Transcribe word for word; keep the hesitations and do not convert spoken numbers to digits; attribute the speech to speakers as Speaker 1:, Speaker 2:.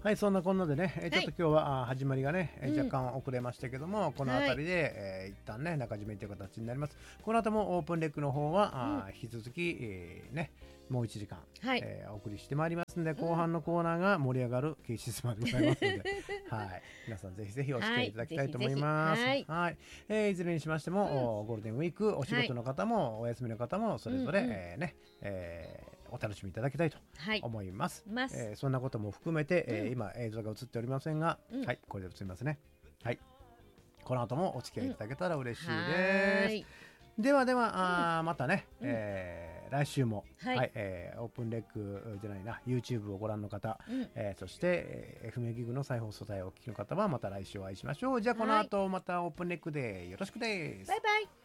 Speaker 1: はい、そんなこんなでね、えーちょっと今日は、あー始まりがね、えー
Speaker 2: うん
Speaker 1: 若干遅れましたけども、この辺りで、えー一旦ね、中締めという形になります。この後もオープンレックの方は、あー引き続き、えーね、もういちじかん、
Speaker 2: はい
Speaker 1: えーお送りしてまいりますんで、後半のコーナーが盛り上がるケーシスマでございますので、はい、皆さんぜひぜひお付き合いいただきたいと思います。
Speaker 2: はいぜひぜひ
Speaker 1: はい、えーいずれにしましても、おゴールデンウィーク、お仕事の方も、お休みの方も、それぞれ、
Speaker 2: うんうん
Speaker 1: えーね、えーお楽しみいただきたいと
Speaker 2: はい
Speaker 1: 思います。
Speaker 2: ます
Speaker 1: えーそんなことも含めて、えー
Speaker 2: うん
Speaker 1: 今映像が映っておりませんが、
Speaker 2: うん
Speaker 1: はい、これで映りますね。はい、この後もお付き合いいただけたら嬉しい
Speaker 2: は
Speaker 1: です。
Speaker 2: ーい
Speaker 1: ではでは、あーまたね、
Speaker 2: うん
Speaker 1: えー来週も、は
Speaker 2: はいい
Speaker 1: えーオープンレックじゃないな YouTube をご覧の方、
Speaker 2: うん
Speaker 1: えーそして、えー、エフエム ギグの再放送帯をお聞きの方はまた来週お会いしましょう。じゃあこの後またオープンレックでよろしくです。
Speaker 2: バイバイ。